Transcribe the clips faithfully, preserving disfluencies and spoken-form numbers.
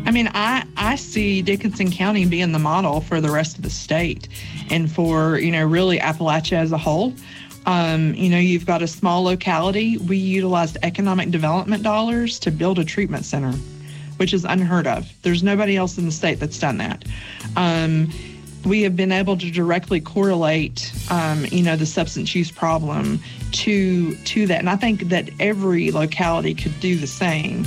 I mean, I, I see Dickinson County being the model for the rest of the state and for, you know, really Appalachia as a whole. Um, you know, you've got a small locality. We utilized economic development dollars to build a treatment center, which is unheard of. There's nobody else in the state that's done that. Um, we have been able to directly correlate, um, you know, the substance use problem to to that. And I think that every locality could do the same.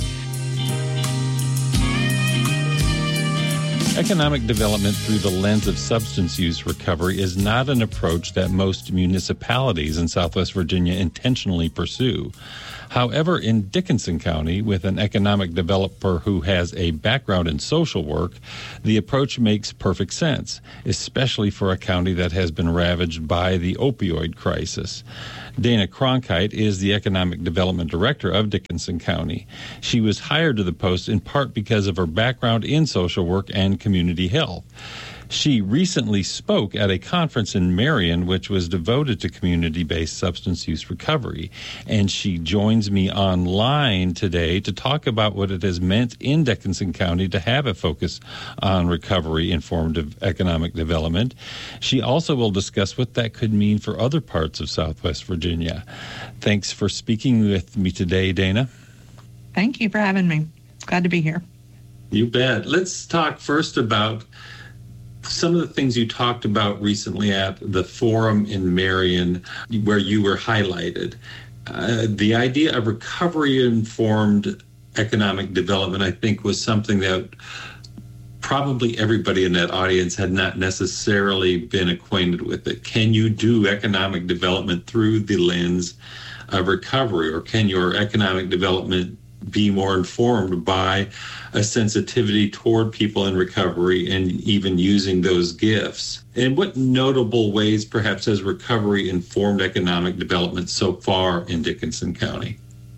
Economic development through the lens of substance use recovery is not an approach that most municipalities in Southwest Virginia intentionally pursue. However, in Dickinson County, with an economic developer who has a background in social work, the approach makes perfect sense, especially for a county that has been ravaged by the opioid crisis. Dana Cronkite is the Economic Development Director of Dickinson County. She was hired to the post in part because of her background in social work and community health. She recently spoke at a conference in Marion, which was devoted to community-based substance use recovery. And she joins me online today to talk about what it has meant in Dickinson County to have a focus on recovery-informed economic development. She also will discuss what that could mean for other parts of Southwest Virginia. Thanks for speaking with me today, Dana. Thank you for having me. Glad to be here. You bet. Let's talk first about some of the things you talked about recently at the forum in Marion, where you were highlighted. Uh, the idea of recovery-informed economic development, I think, was something that probably everybody in that audience had not necessarily been acquainted with it. Can you do economic development through the lens of recovery, or can your economic development be more informed by a sensitivity toward people in recovery and even using those gifts? And what notable ways perhaps has recovery informed economic development so far in Dickinson County?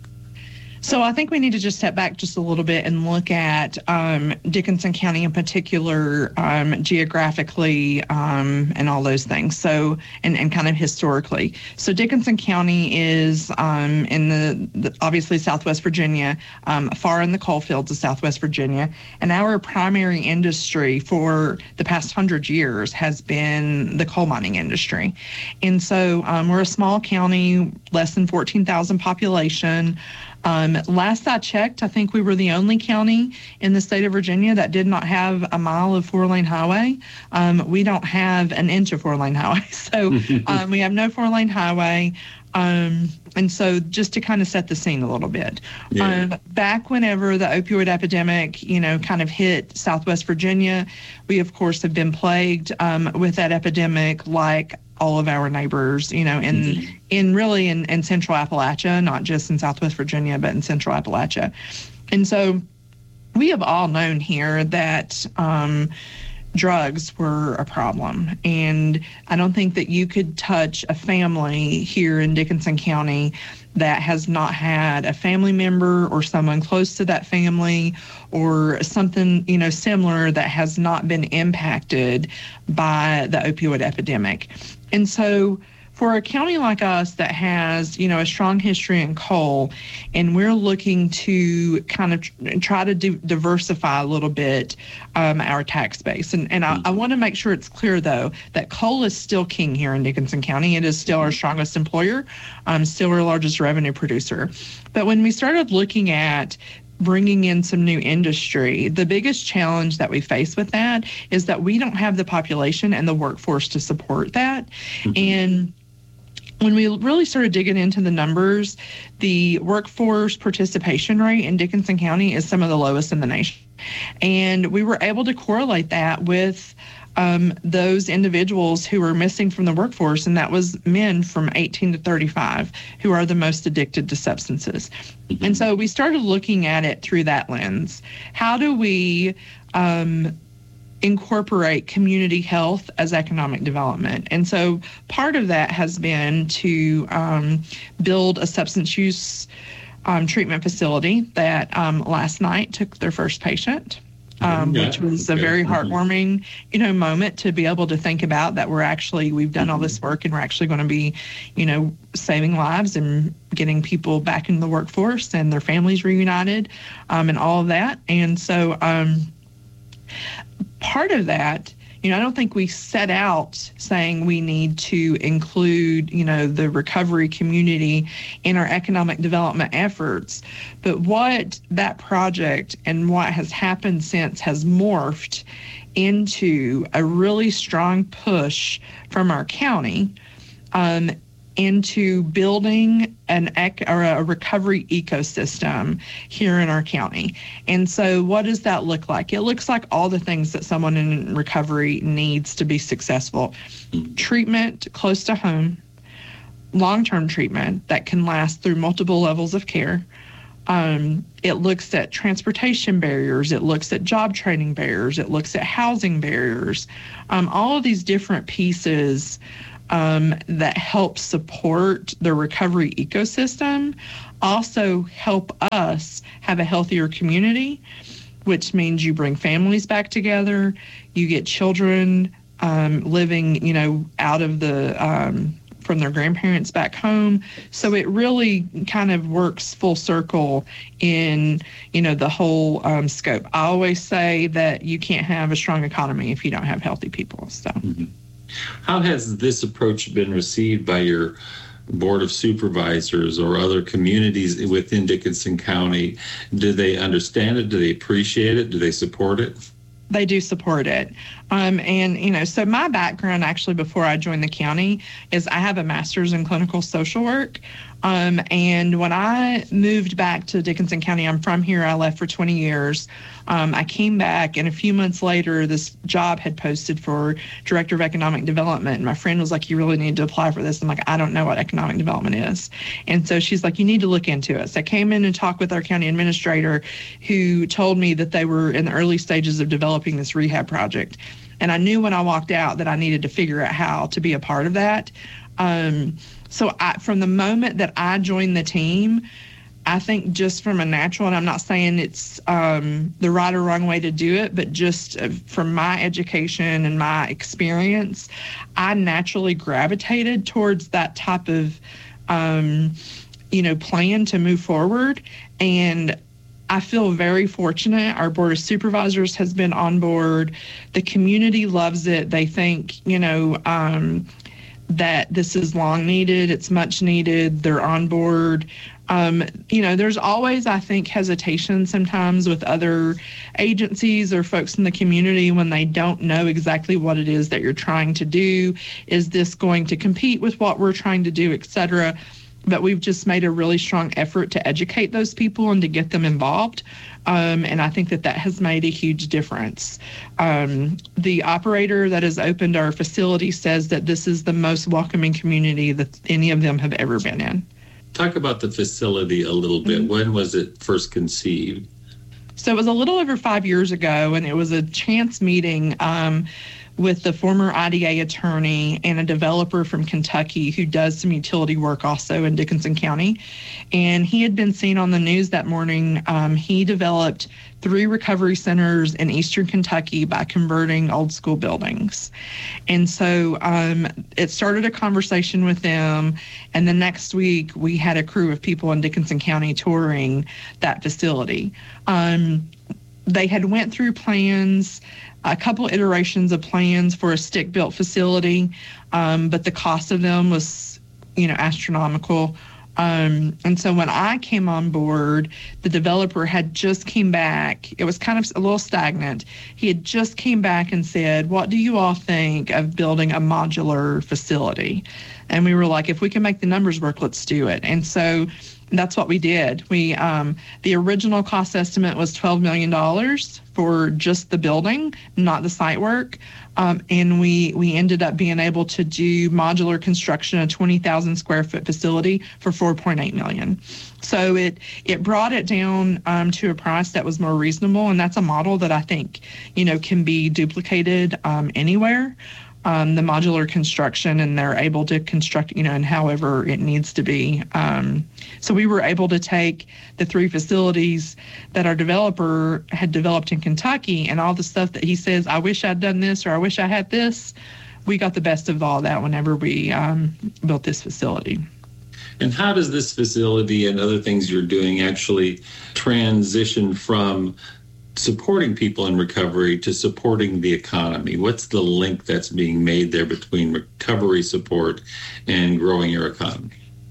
So I think we need to just step back just a little bit and look at um, Dickinson County in particular, um, geographically, um, and all those things. So, and, and kind of historically. So Dickinson County is um, in the, the, obviously Southwest Virginia, um, far in the coal fields of Southwest Virginia. And our primary industry for the past hundred years has been the coal mining industry. And so um, we're a small county, less than fourteen thousand population. Um, last I checked, I think we were the only county in the state of Virginia that did not have a mile of four-lane highway. Um, we don't have an inch of four-lane highway. So um, we have no four-lane highway. Um, and so just to kind of set the scene a little bit, yeah. um, back whenever the opioid epidemic, you know, kind of hit Southwest Virginia, we, of course, have been plagued um, with that epidemic like all of our neighbors, you know, in mm-hmm. in really in, in Central Appalachia, not just in Southwest Virginia, but in Central Appalachia. And so we have all known here that um, drugs were a problem. And I don't think that you could touch a family here in Dickinson County that has not had a family member or someone close to that family or something, you know, similar that has not been impacted by the opioid epidemic. And so for a county like us that has, you know, a strong history in coal, and we're looking to kind of try to do, diversify a little bit um, our tax base. And, and I, I want to make sure it's clear, though, that coal is still king here in Dickinson County. It is still our strongest employer, um, still our largest revenue producer. But when we started looking at bringing in some new industry, the biggest challenge that we face with that is that we don't have the population and the workforce to support that. Mm-hmm. And when we really started digging into the numbers, the workforce participation rate in Dickinson County is some of the lowest in the nation. And we were able to correlate that with um, those individuals who were missing from the workforce, and that was men from eighteen to thirty-five who are the most addicted to substances. Mm-hmm. And so we started looking at it through that lens. How do we um, incorporate community health as economic development? And so part of that has been to um, build a substance use um, treatment facility that um, last night took their first patient. Um, yeah, which was okay. a very heartwarming, you know, moment to be able to think about that we're actually, we've done all this work and we're actually going to be, you know, saving lives and getting people back into the workforce and their families reunited um, and all of that. And so um, Part of that, you know, I don't think we set out saying we need to include, you know, the recovery community in our economic development efforts. But what that project and what has happened since has morphed into a really strong push from our county um, into building an ec- or a recovery ecosystem here in our county. And so what does that look like? It looks like all the things that someone in recovery needs to be successful. Treatment close to home, long-term treatment that can last through multiple levels of care. Um, it looks at transportation barriers. It looks at job training barriers. It looks at housing barriers. Um, all of these different pieces um, that help support the recovery ecosystem also help us have a healthier community, which means you bring families back together. You get children um, living, you know, out of the um, from their grandparents back home. So it really kind of works full circle in, you know, the whole um, scope. I always say that you can't have a strong economy if you don't have healthy people. So, mm-hmm. How has this approach been received by your Board of Supervisors or other communities within Dickinson County? Do they understand it? Do they appreciate it? Do they support it? They do support it. Um, and, you know, so my background actually before I joined the county is I have a master's in clinical social work. Um, and when I moved back to Dickinson County, I'm from here, I left for twenty years. Um, I came back, and a few months later, this job had posted for Director of Economic Development. And my friend was like, you really need to apply for this. I'm like, I don't know what economic development is. And so she's like, you need to look into it. So I came in and talked with our county administrator, who told me that they were in the early stages of developing this rehab project. And I knew when I walked out that I needed to figure out how to be a part of that. Um, so I, from the moment that I joined the team, I think just from a natural, and I'm not saying it's um, the right or wrong way to do it, but just uh, from my education and my experience, I naturally gravitated towards that type of, um, you know, plan to move forward. And I feel very fortunate. Our Board of Supervisors has been on board. The community loves it. They think, you know, um, that this is long needed. It's much needed. They're on board. Um, you know, there's always, I think, hesitation sometimes with other agencies or folks in the community when they don't know exactly what it is that you're trying to do. Is this going to compete with what we're trying to do, et cetera? But we've just made a really strong effort to educate those people and to get them involved. Um, and I think that that has made a huge difference. Um, the operator that has opened our facility says that this is the most welcoming community that any of them have ever been in. Talk about the facility a little bit. Mm-hmm. When was it first conceived? So it was a little over five years ago, and it was a chance meeting um, with the former I D A attorney and a developer from Kentucky who does some utility work also in Dickinson County. And he had been seen on the news that morning. Um, he developed three recovery centers in eastern Kentucky by converting old school buildings. And so um, it started a conversation with them. And the next week, we had a crew of people in Dickinson County touring that facility. Um, they had went through plans, a couple iterations of plans for a stick-built facility, um, but the cost of them was, you know, astronomical. Um, and so when I came on board, the developer had just came back. It was kind of a little stagnant. He had just came back and said, what do you all think of building a modular facility? And we were like, if we can make the numbers work, let's do it. And so that's what we did. We um, the original cost estimate was twelve million dollars for just the building, not the site work. Um, and we we ended up being able to do modular construction, a twenty thousand square foot facility for four point eight million dollars. So it it brought it down um, to a price that was more reasonable, and that's a model that I think, you know, can be duplicated um, anywhere. Um, the modular construction, and they're able to construct, you know, and however it needs to be. Um, so we were able to take the three facilities that our developer had developed in Kentucky, and all the stuff that he says, I wish I'd done this, or I wish I had this. We got the best of all that whenever we um, built this facility. And how does this facility and other things you're doing actually transition from supporting people in recovery to supporting the economy? What's the link that's being made there between recovery support and growing your economy?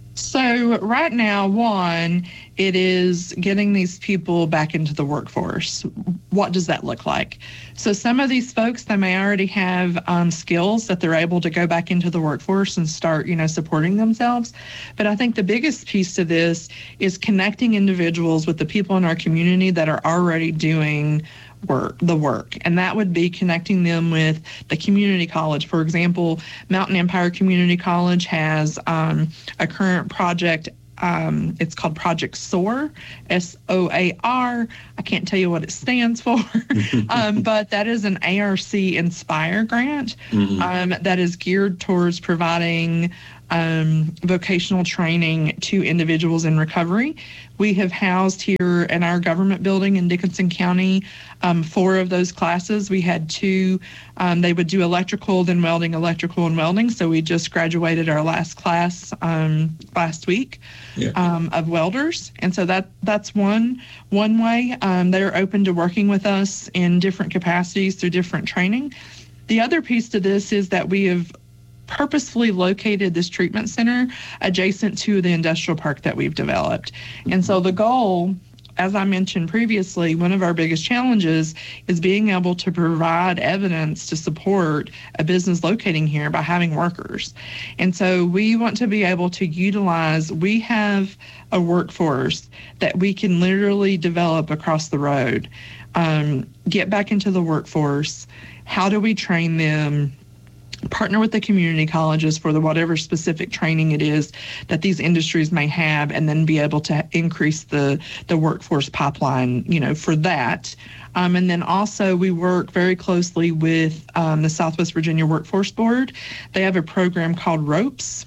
So right now, one, it is getting these people back into the workforce. What does that look like? So some of these folks, they may already have um, skills that they're able to go back into the workforce and start, you know, supporting themselves. But I think the biggest piece to this is connecting individuals with the people in our community that are already doing work, the work. And that would be connecting them with the community college. For example, Mountain Empire Community College has um, a current project. Um, it's called Project SOAR, S O A R. I can't tell you what it stands for, um, but that is an A R C Inspire grant mm-hmm. um, that is geared towards providing um, vocational training to individuals in recovery. We have housed here in our government building in Dickinson County um, four of those classes. We had two. Um, they would do electrical, then welding, electrical, and welding. So we just graduated our last class um, last week yeah. um, of welders. And so that that's one one way. Um, they're open to working with us in different capacities through different training. The other piece to this is that we have purposefully located this treatment center adjacent to the industrial park that we've developed. And so the goal, as I mentioned previously, one of our biggest challenges is being able to provide evidence to support a business locating here by having workers. And so we want to be able to utilize, we have a workforce that we can literally develop across the road, um, get back into the workforce. How do we train them? Partner with the community colleges for the whatever specific training it is that these industries may have, and then be able to increase the the workforce pipeline, you know, for that. Um, and then also we work very closely with um, the Southwest Virginia Workforce Board. They have a program called ROPES.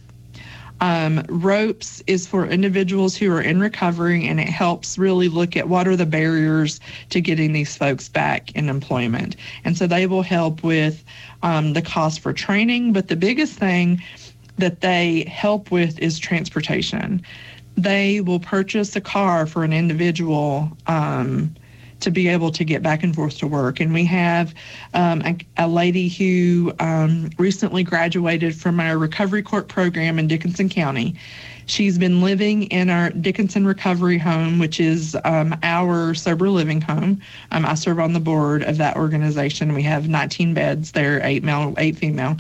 Um, ROPES is for individuals who are in recovery, and it helps really look at what are the barriers to getting these folks back in employment. And so they will help with um, the cost for training, but the biggest thing that they help with is transportation. They will purchase a car for an individual um, to be able to get back and forth to work. And we have um, a, a lady who um, recently graduated from our Recovery Court program in Dickinson County. She's been living in our Dickinson Recovery Home, which is um, our sober living home. Um, I serve on the board of that organization. We have nineteen beds there, eight male, eight female.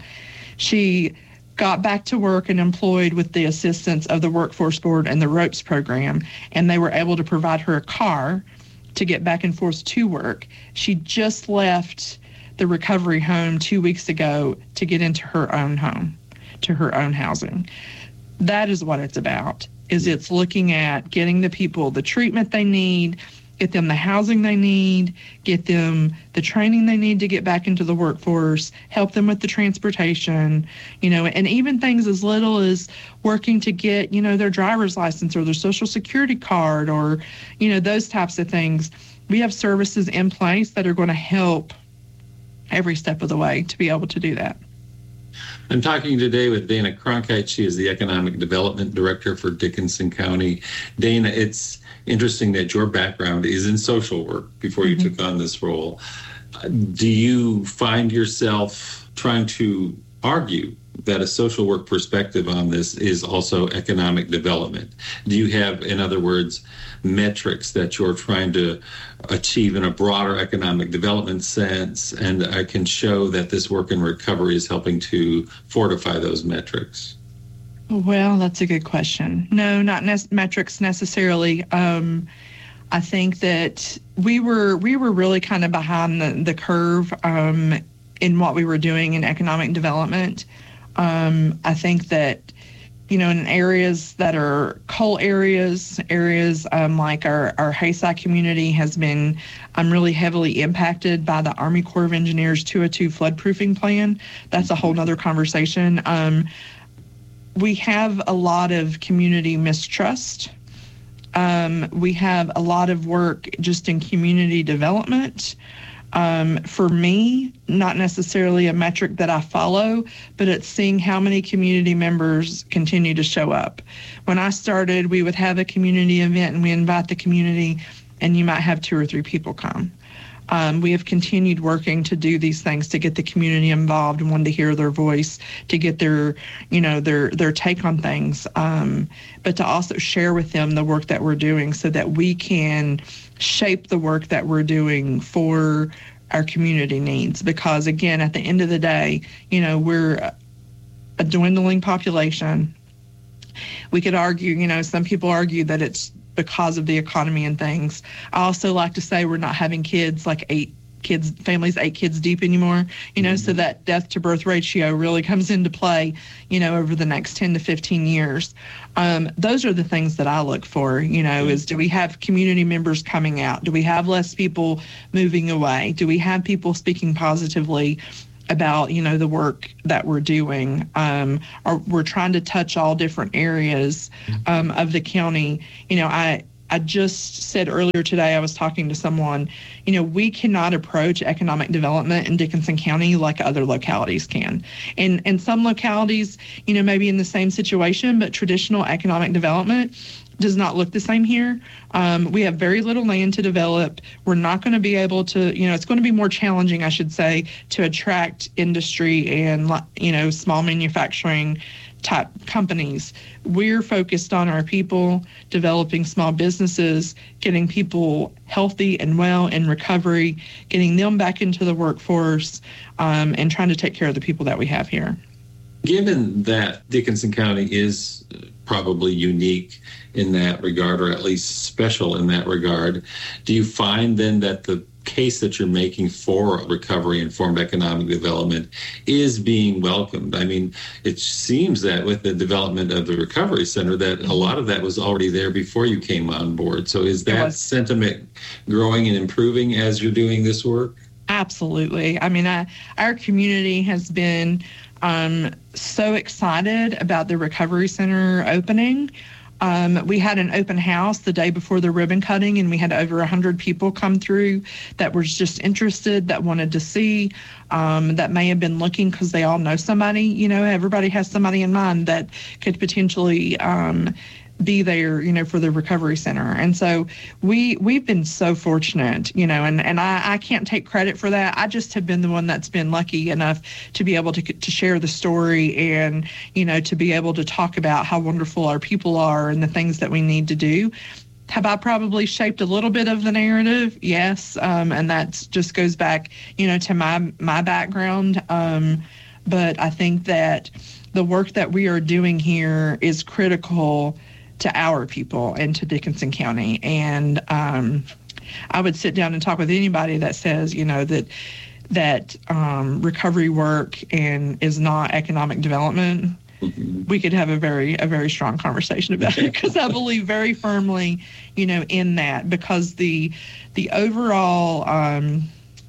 She got back to work and employed with the assistance of the Workforce Board and the ROPES program, and they were able to provide her a car to get back and forth to work. She just left the recovery home two weeks ago to get into her own home, to her own housing. That is what it's about, is it's looking at getting the people the treatment they need, get them the housing they need, get them the training they need to get back into the workforce, help them with the transportation, you know, and even things as little as working to get, you know, their driver's license or their social security card or, you know, those types of things. We have services in place that are going to help every step of the way to be able to do that. I'm talking today with Dana Cronkite. She is the Economic Development Director for Dickinson County. Dana, it's interesting that your background is in social work before you mm-hmm. took on this role. Do you find yourself trying to argue that a social work perspective on this is also economic development? Do you have, in other words, metrics that you're trying to achieve in a broader economic development sense, and I can show that this work in recovery is helping to fortify those metrics? Well, that's a good question. No, not ne- metrics necessarily. Um, I think that we were we were really kind of behind the, the curve um, in what we were doing in economic development. Um, I think that, you know, in areas that are coal areas, areas um, like our, our Hayside community has been um, really heavily impacted by the Army Corps of Engineers two oh two floodproofing plan. That's a whole nother conversation. Um, we have a lot of community mistrust. Um, we have a lot of work just in community development. Um, for me, not necessarily a metric that I follow, but it's seeing how many community members continue to show up. When I started, we would have a community event and we invite the community. and you might have two or three people come. Um, we have continued working to do these things to get the community involved and want to hear their voice, to get their, you know, their their take on things, um, but to also share with them the work that we're doing so that we can shape the work that we're doing for our community needs. Because again, at the end of the day, you know, we're a dwindling population. We could argue, you know, some people argue that it's because of the economy and things. I also like to say we're not having kids, like eight kids, families eight kids deep anymore, you know, mm-hmm. so that death to birth ratio really comes into play, you know, over the next ten to fifteen years. Um, those are the things that I look for, you know, mm-hmm. is do we have community members coming out? Do we have less people moving away? Do we have people speaking positively about, you know, the work that we're doing? Um, or we're trying to touch all different areas um, of the county. You know, I I just said earlier today, I was talking to someone, you know, we cannot approach economic development in Dickinson County like other localities can. And and some localities, you know, maybe in the same situation, but traditional economic development does not look the same here. Um, we have very little land to develop. We're not going to be able to, you know, it's going to be more challenging, I should say, to attract industry and, you know, small manufacturing type companies. We're focused on our people, developing small businesses, getting people healthy and well in recovery, getting them back into the workforce, um, and trying to take care of the people that we have here. Given that Dickinson County is probably unique in that regard, or at least special in that regard, do you find then that the case that you're making for recovery-informed economic development is being welcomed? I mean, it seems that with the development of the Recovery Center that a lot of that was already there before you came on board. So is that sentiment growing and improving as you're doing this work? Absolutely. I mean, I, our community has been um, so excited about the Recovery Center opening. Um, we had an open house the day before the ribbon cutting, and we had over one hundred people come through that were just interested, that wanted to see, um, that may have been looking because they all know somebody. You know, everybody has somebody in mind that could potentially um, be there, you know, for the Recovery Center. And so we, we've been so fortunate, you know, and, and I, I can't take credit for that. I just have been the one that's been lucky enough to be able to to share the story and, you know, to be able to talk about how wonderful our people are and the things that we need to do. Have I probably shaped a little bit of the narrative? Yes. Um, and that just goes back, you know, to my, my background. Um, but I think that the work that we are doing here is critical to our people and to Dickinson County. And um, I would sit down and talk with anybody that says, you know, that that um, recovery work and is not economic development. Mm-hmm. We could have a very a very strong conversation about it, because I believe very firmly, you know, in that, because the the overall um,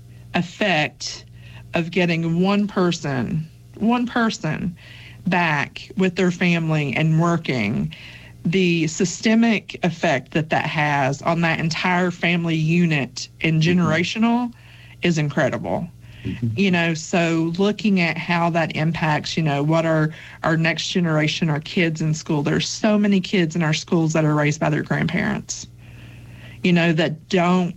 effect of getting one person, one person back with their family and working, the systemic effect that that has on that entire family unit and generational mm-hmm. is incredible. Mm-hmm. You know, so looking at how that impacts, you know, what our, our next generation, our kids in school, there's so many kids in our schools that are raised by their grandparents, you know, that don't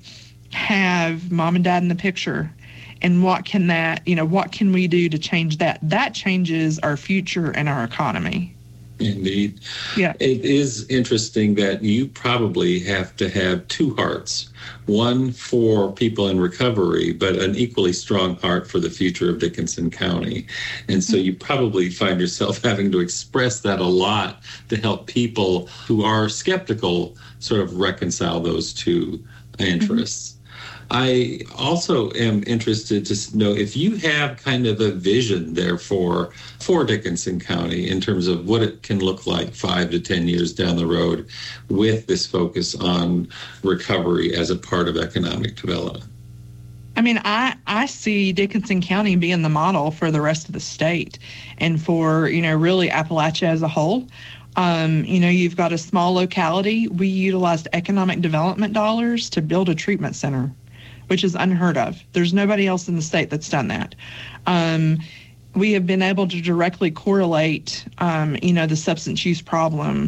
have mom and dad in the picture. And what can that, you know, what can we do to change that? That changes our future and our economy. Indeed. Yeah. It is interesting that you probably have to have two hearts, one for people in recovery, but an equally strong heart for the future of Dickinson County. And so you probably find yourself having to express that a lot to help people who are skeptical sort of reconcile those two interests. Mm-hmm. I also am interested to know if you have kind of a vision, therefore, for Dickinson County in terms of what it can look like five to ten years down the road with this focus on recovery as a part of economic development. I mean, I, I see Dickinson County being the model for the rest of the state and for, you know, really Appalachia as a whole. Um, you know, you've got a small locality. We utilized economic development dollars to build a treatment center, which is unheard of. There's nobody else in the state that's done that. Um, we have been able to directly correlate, um, you know, the substance use problem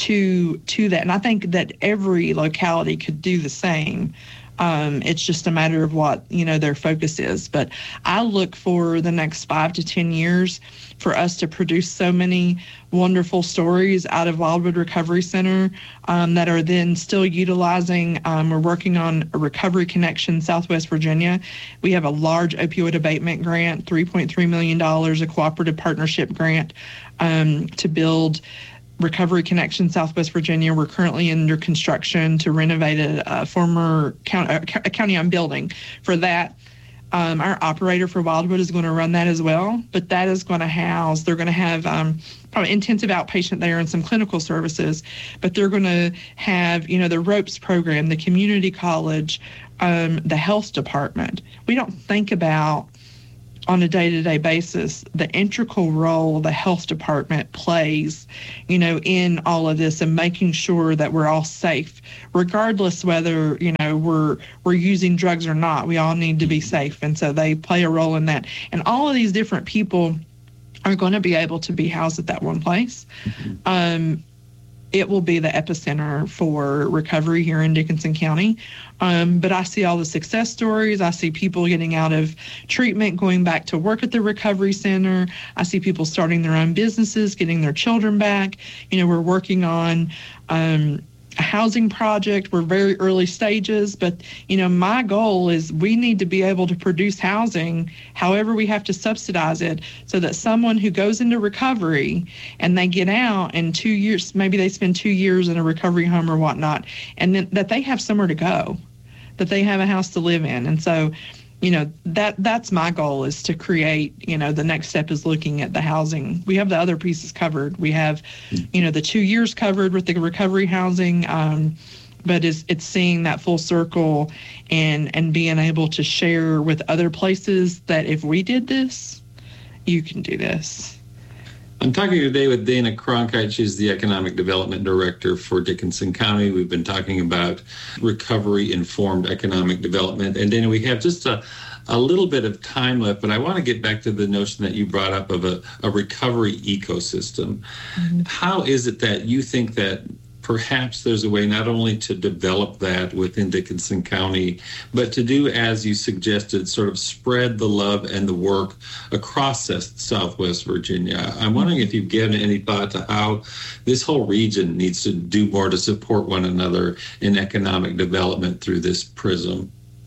to to that. And I think that every locality could do the same. Um, it's just a matter of what, you know, their focus is. But I look for the next five to ten years for us to produce so many wonderful stories out of Wildwood Recovery Center um, that are then still utilizing. Um, we're working on a Recovery Connection Southwest Virginia. We have a large opioid abatement grant, three point three million dollars, a cooperative partnership grant um, to build Recovery Connection Southwest Virginia. We're currently under construction to renovate a, a former county, a county-owned building. For that, um, our operator for Wildwood is going to run that as well, but that is going to house, they're going to have um, probably intensive outpatient there and some clinical services, but they're going to have, you know, the ROPES program, the community college, um, the health department. We don't think about on a day-to-day basis the integral role the health department plays, you know, in all of this and making sure that we're all safe, regardless whether, you know, we're we're using drugs or not. We all need to be safe, and so they play a role in that. And all of these different people are going to be able to be housed at that one place. Mm-hmm. Um, it will be the epicenter for recovery here in Dickinson County. Um, but I see all the success stories. I see people getting out of treatment, going back to work at the recovery center. I see people starting their own businesses, getting their children back. You know, we're working on um, a housing project. We're very early stages, but, you know, my goal is we need to be able to produce housing however we have to subsidize it so that someone who goes into recovery and they get out in two years, maybe they spend two years in a recovery home or whatnot, and then that they have somewhere to go, that they have a house to live in. And so, you know, that that's my goal, is to create, you know, the next step is looking at the housing. We have the other pieces covered. We have, you know, the two years covered with the recovery housing, um, but it's, it's seeing that full circle and, and being able to share with other places that if we did this, you can do this. I'm talking today with Dana Cronkite. She's the Economic Development Director for Dickinson County. We've been talking about recovery-informed economic development. And Dana, we have just a, a little bit of time left, but I want to get back to the notion that you brought up of a, a recovery ecosystem. Mm-hmm. How is it that you think that perhaps there's a way not only to develop that within Dickinson County, but to do, as you suggested, sort of spread the love and the work across Southwest Virginia? I'm wondering if you've given any thought to how this whole region needs to do more to support one another in economic development through this prism.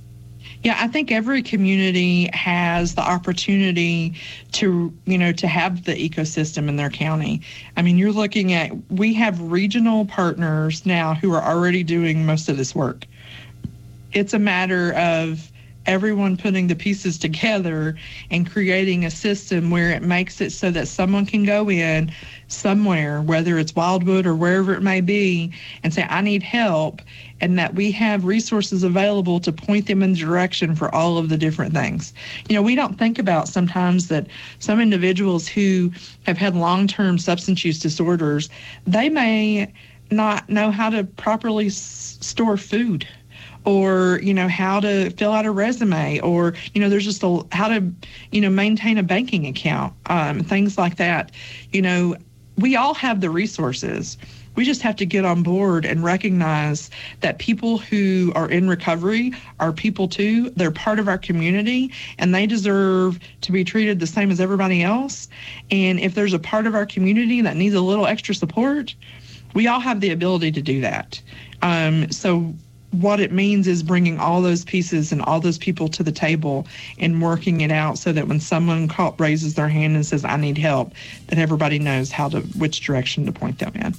Yeah, I think every community has the opportunity to, you know, to have the ecosystem in their county. I mean, you're looking at, we have regional partners now who are already doing most of this work. It's a matter of everyone putting the pieces together and creating a system where it makes it so that someone can go in somewhere, whether it's Wildwood or wherever it may be, and say, I need help, and that we have resources available to point them in the direction for all of the different things. You know, we don't think about sometimes that some individuals who have had long-term substance use disorders, they may not know how to properly s- store food, or, you know, how to fill out a resume, or, you know, there's just a, how to, you know, maintain a banking account, um, things like that. You know, we all have the resources. We just have to get on board and recognize that people who are in recovery are people too. They're part of our community, and they deserve to be treated the same as everybody else. And if there's a part of our community that needs a little extra support, we all have the ability to do that. Um, so what it means is bringing all those pieces and all those people to the table and working it out so that when someone call, raises their hand and says, I need help, that everybody knows how to, which direction to point them in.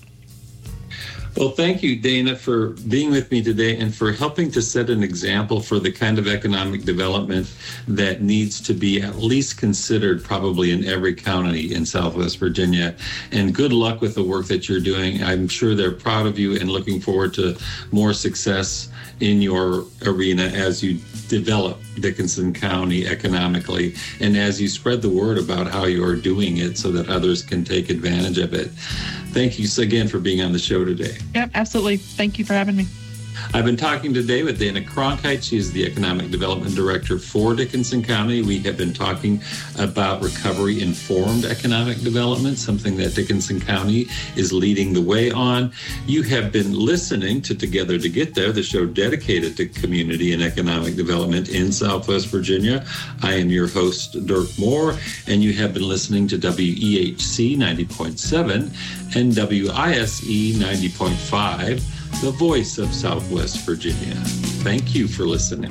Well, thank you, Dana, for being with me today and for helping to set an example for the kind of economic development that needs to be at least considered probably in every county in Southwest Virginia. And good luck with the work that you're doing. I'm sure they're proud of you and looking forward to more success in your arena as you develop Dickinson County economically and as you spread the word about how you are doing it so that others can take advantage of it. Thank you again for being on the show today. Yep, absolutely. Thank you for having me. I've been talking today with Dana Cronkite. She is the Economic Development Director for Dickinson County. We have been talking about recovery-informed economic development, something that Dickinson County is leading the way on. You have been listening to Together to Get There, the show dedicated to community and economic development in Southwest Virginia. I am your host, Dirk Moore, and you have been listening to W E H C ninety point seven and W I S E ninety point five. The voice of Southwest Virginia. Thank you for listening.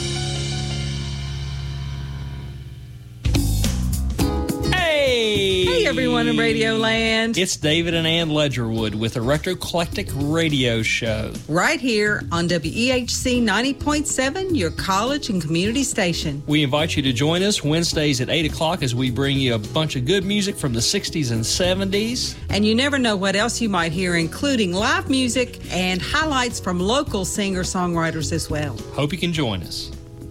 Hey! Hey, everyone in Radio Land. It's David and Ann Ledgerwood with a Retroclectic Radio Show. Right here on W E H C ninety point seven, your college and community station. We invite you to join us Wednesdays at eight o'clock as we bring you a bunch of good music from the sixties and seventies. And you never know what else you might hear, including live music and highlights from local singer-songwriters as well. Hope you can join us.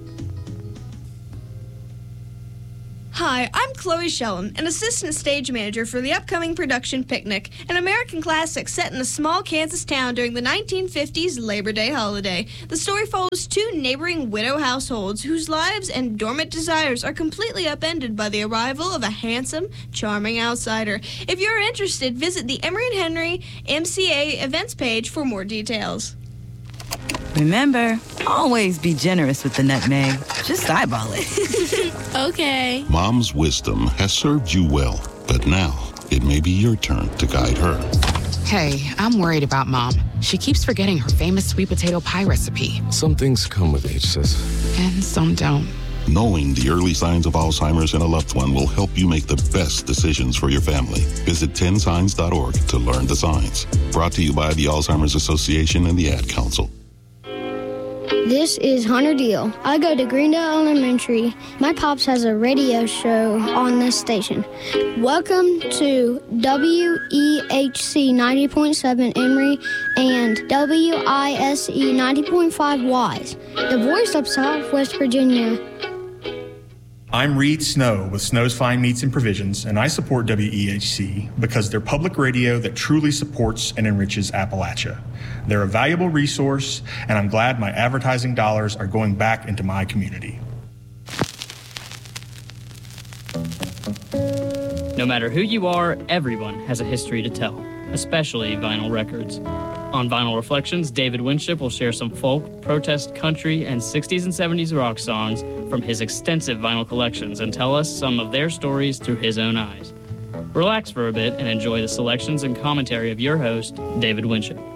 Hi, I'm Chloe Shellum, an assistant stage manager for the upcoming production Picnic, an American classic set in a small Kansas town during the nineteen fifties Labor Day holiday. The story follows two neighboring widow households whose lives and dormant desires are completely upended by the arrival of a handsome, charming outsider. If you're interested, visit the Emory and Henry M C A events page for more details. Remember, always be generous with the nutmeg. Just eyeball it. Okay. Mom's wisdom has served you well, but now it may be your turn to guide her. Hey, I'm worried about Mom. She keeps forgetting her famous sweet potato pie recipe. Some things come with age, sis. And some don't. Knowing the early signs of Alzheimer's in a loved one will help you make the best decisions for your family. Visit ten signs dot org to learn the signs. Brought to you by the Alzheimer's Association and the Ad Council. This is Hunter Deal. I go to Greendale Elementary. My pops has a radio show on this station. Welcome to W E H C ninety point seven Emory and W I S E ninety point five Wise, the voice of Southwest Virginia. I'm Reed Snow with Snow's Fine Meats and Provisions, and I support W E H C because they're public radio that truly supports and enriches Appalachia. They're a valuable resource, and I'm glad my advertising dollars are going back into my community. No matter who you are, everyone has a history to tell, especially vinyl records. On Vinyl Reflections, David Winship will share some folk, protest, country, and sixties and seventies rock songs from his extensive vinyl collections and tell us some of their stories through his own eyes. Relax for a bit and enjoy the selections and commentary of your host, David Winship.